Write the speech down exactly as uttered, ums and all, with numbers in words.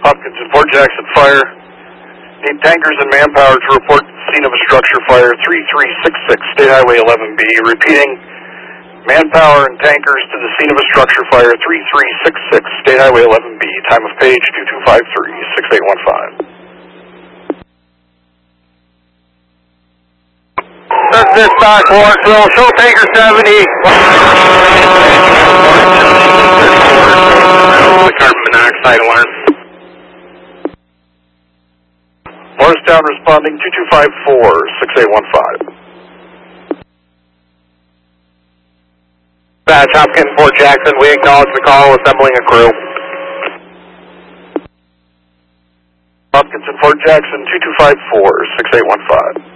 Hopkins and Fort Jackson Fire. Need tankers and manpower to report scene of a structure fire three three six six, State Highway eleven B. Repeating, manpower and tankers to the scene of a structure fire three three six six, State Highway eleven B. Time of page two two five three, six eight one five. That's dispatch, Lawrenceville. Show tanker seventy. Carbon monoxide alarm. Morristown responding two two five four, six eight one five. Dispatch, Hopkins, Fort Jackson. We acknowledge the call, assembling a crew. Hopkins and Fort Jackson two two five four, six eight one five.